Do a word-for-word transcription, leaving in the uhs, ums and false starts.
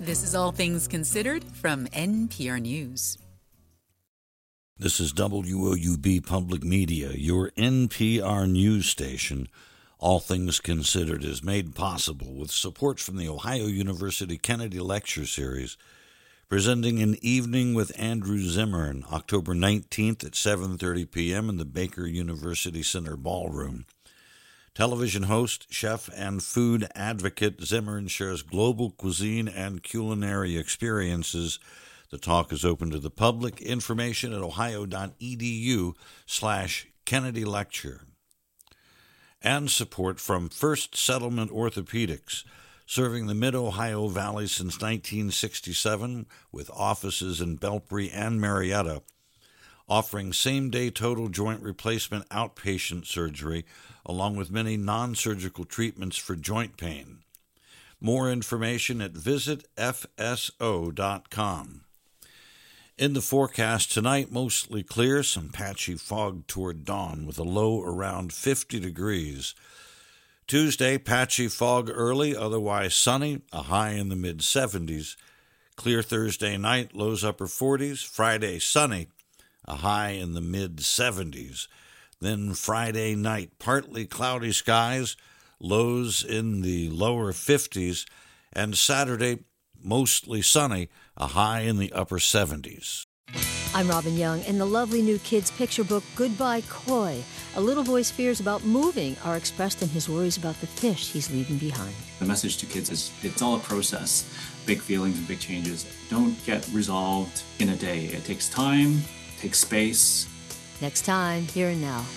This is All Things Considered from N P R News. This is W O U B Public Media, your N P R news station. All Things Considered is made possible with support from the Ohio University Kennedy Lecture Series, presenting an Evening with Andrew Zimmern, October nineteenth at seven thirty p.m. in the Baker University Center Ballroom. Television host, chef, and food advocate Zimmern shares global cuisine and culinary experiences. The talk is open to the public. Information at ohio.edu slash Kennedy Lecture. And support from First Settlement Orthopedics, serving the Mid-Ohio Valley since nineteen sixty-seven with offices in Belpre and Marietta, offering same-day total joint replacement outpatient surgery, along with many non-surgical treatments for joint pain. More information at visit f s o dot com. In the forecast tonight, mostly clear, some patchy fog toward dawn with a low around fifty degrees. Tuesday, patchy fog early, otherwise sunny, a high in the mid-seventies. Clear Thursday night, lows upper forties. Friday, sunny, a high in the mid-seventies. Then Friday night, partly cloudy skies, lows in the lower fifties. And Saturday, mostly sunny, a high in the upper seventies. I'm Robin Young. In the lovely new kids' picture book, Goodbye Koi, a little boy's fears about moving are expressed in his worries about the fish he's leaving behind. The message to kids is it's all a process. Big feelings and big changes don't get resolved in a day. It takes time, takes space. Next time, here and now.